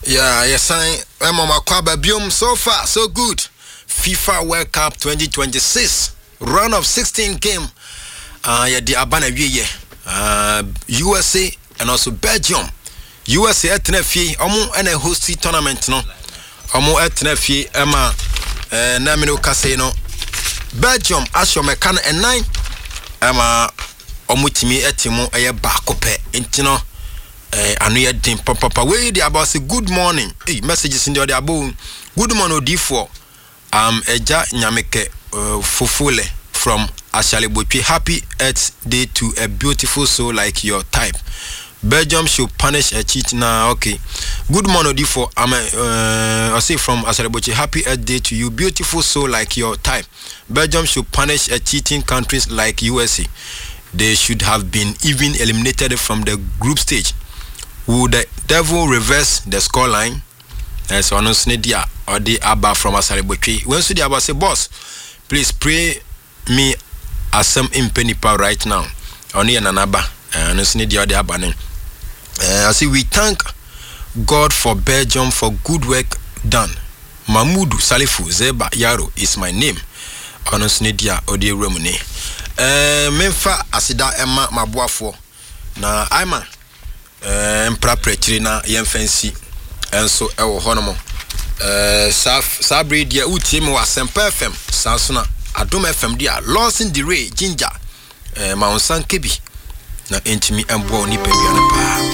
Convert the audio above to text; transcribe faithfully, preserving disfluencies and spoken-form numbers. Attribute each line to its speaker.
Speaker 1: Yeah, yes, I am on my Kwaba Biom. So far, so good. FIFA World Cup twenty twenty-six, round of sixteen game. Uh, yeah, the Abana Vie, uh, U S A and also Belgium. U S A at Nefi, Omo and a hosty tournament, no. Omo at Nefi, Emma, uh, Namino Casino. Belgium, Asho Mekan and nine. Emma, Omutimi etimo, a bakope, intino. Eh, anu ye din papa we dey about say good morning. Hey, messages in the other above. Good morning D four. Um Eja Nyameke uh, Fofole from Ashalebotwe. Happy Earth Day to a beautiful soul like your type. Belgium should punish a cheat now. Okay. Good morning D four. I'm uh, I say from Ashalebotwe. Happy Earth Day to you, beautiful soul like your type. Belgium should punish a cheating countries like U S A. They should have been even eliminated from the group stage. Would the devil reverse the scoreline? As on Snedia or the Abba from Ashalebotwe. When so the Abba say, boss, please pray me as some impenipa right now. Only an Abba and Snedia or the Abba. I see we thank God for Belgium for good work done. Mahmoudou Salifu Zeba Yaro is my name. On Snedia or the Romani. Eh, Memfa Asida Emma Mabuafo. Na Aima. Eh, mpra prechiri na yemfansi enso ewo honomo eh saf sabri dia utie me wasempa F M sansona adom F M dia losing the ray ginger eh maunsan kebi na entimi embo ni pebiana pa.